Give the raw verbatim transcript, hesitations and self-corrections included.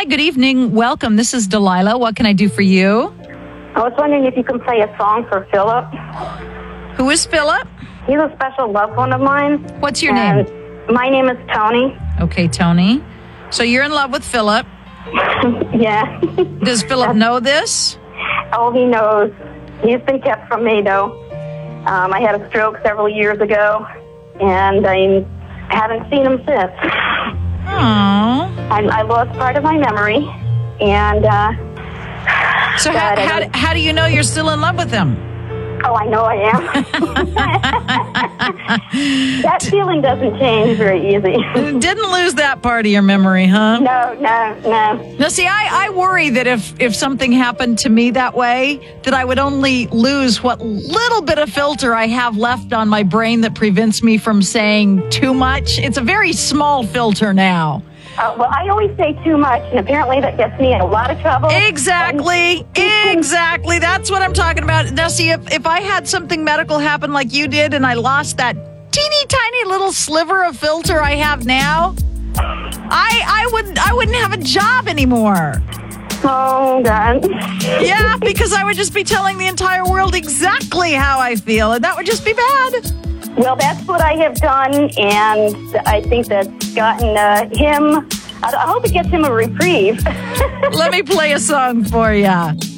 Hi, good evening. Welcome. This is Delilah. What can I do for you? I was wondering if you can play a song for Philip. Who is Philip? He's a special loved one of mine. What's your and name? My name is Tony. Okay, Tony. So you're in love with Philip. Yeah. Does Philip know this? Oh, he knows. He's been kept from me, though. Um, I had a stroke several years ago, and I haven't seen him since. Aww. I, I lost part of my memory, and... Uh, so how, how, how do you know you're still in love with him? Oh, I know I am. That feeling doesn't change very easy. Didn't lose that part of your memory, huh? No, no, no. Now, see, I, I worry that if, if something happened to me that way, that I would only lose what little bit of filter I have left on my brain that prevents me from saying too much. It's a very small filter now. Uh, well, I always say too much, and apparently that gets me in a lot of trouble. Exactly. Exactly. That's what I'm talking about. Now, see, if, if I had something medical happen like you did and I lost that teeny tiny little sliver of filter I have now, I I wouldn't I wouldn't have a job anymore. Oh, God. Yeah, because I would just be telling the entire world exactly how I feel, and that would just be bad. Well, that's what I have done, and I think that's gotten uh, him... I hope it gets him a reprieve. Let me play a song for you.